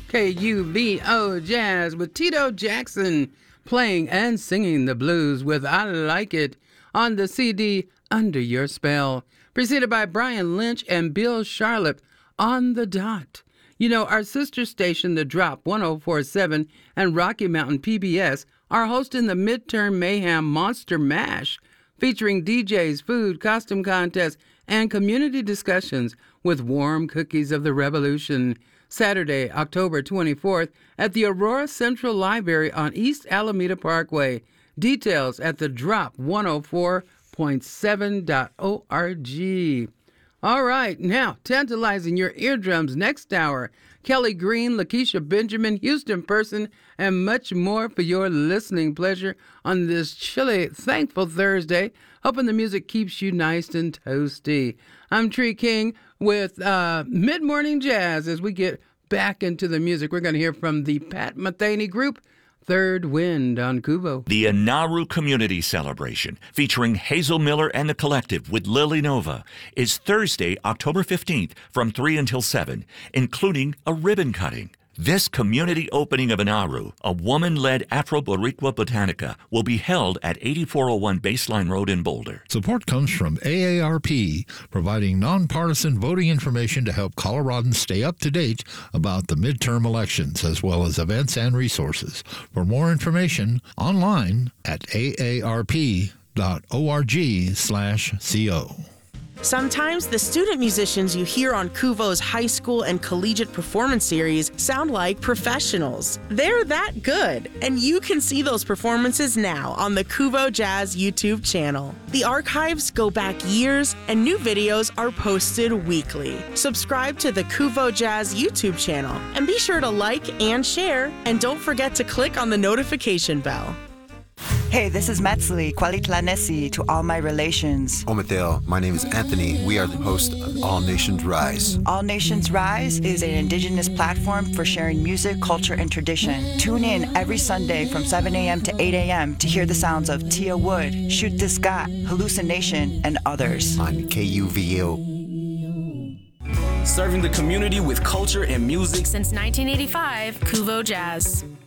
KUVO Jazz with Tito Jackson playing and singing the blues with I Like It on the CD Under Your Spell, preceded by Brian Lynch and Bill Charlotte on the dot. You know, our sister station, The Drop 104.7 and Rocky Mountain PBS are hosting the Midterm Mayhem Monster Mash, featuring DJs, food, costume contests, and community discussions with warm cookies of the revolution. Saturday, October 24th at the Aurora Central Library on East Alameda Parkway. Details at the drop104.7.org. All right, now tantalizing your eardrums next hour. Kelly Green, Lakeisha Benjamin, Houston Person, and much more for your listening pleasure on this chilly, thankful Thursday. Hoping the music keeps you nice and toasty. I'm Tree King with Mid-Morning Jazz. As we get back into the music, we're going to hear from the Pat Metheny Group, Third Wind on KUVO. The Inaru Community Celebration, featuring Hazel Miller and the Collective with Lily Nova, is Thursday, October 15th from 3 until 7, including a ribbon cutting. This community opening of Inaru, a woman-led Afro-Boricua Botanica, will be held at 8401 Baseline Road in Boulder. Support comes from AARP, providing nonpartisan voting information to help Coloradans stay up to date about the midterm elections, as well as events and resources. For more information, online at aarp.org/co. Sometimes the student musicians you hear on KUVO's high school and collegiate performance series sound like professionals. They're that good, and you can see those performances now on the KUVO Jazz YouTube channel. The archives go back years, and new videos are posted weekly. Subscribe to the KUVO Jazz YouTube channel, and be sure to like and share, and don't forget to click on the notification bell. Hey, this is Metzli, Kwalitlanesi to all my relations. Ometel, my name is Anthony. We are the host of All Nations Rise. All Nations Rise is an indigenous platform for sharing music, culture, and tradition. Tune in every Sunday from 7 a.m. to 8 a.m. to hear the sounds of Tia Wood, Shoot This Got, Hallucination, and others. On KUVO. Serving the community with culture and music since 1985, KUVO Jazz.